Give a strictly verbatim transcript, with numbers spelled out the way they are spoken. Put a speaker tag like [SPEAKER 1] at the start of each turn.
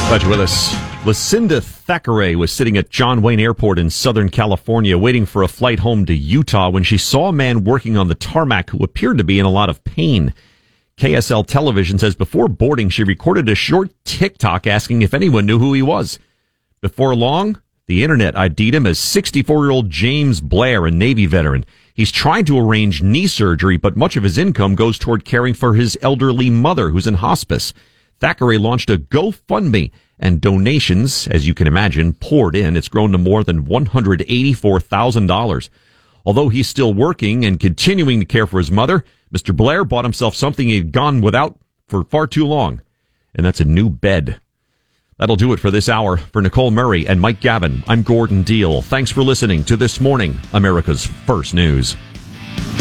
[SPEAKER 1] Glad you're with us. Lucinda Thackeray was sitting at John Wayne Airport in Southern California waiting for a flight home to Utah when she saw a man working on the tarmac who appeared to be in a lot of pain. K S L Television says before boarding, she recorded a short TikTok asking if anyone knew who he was. Before long, the internet I D'd him as sixty-four-year-old James Blair, a Navy veteran. He's trying to arrange knee surgery, but much of his income goes toward caring for his elderly mother who's in hospice. Thackeray launched a GoFundMe, and donations, as you can imagine, poured in. It's grown to more than one hundred eighty-four thousand dollars. Although he's still working and continuing to care for his mother, Mister Blair bought himself something he'd gone without for far too long, and that's a new bed. That'll do it for this hour. For Nicole Murray and Mike Gavin, I'm Gordon Deal. Thanks for listening to This Morning, America's First News.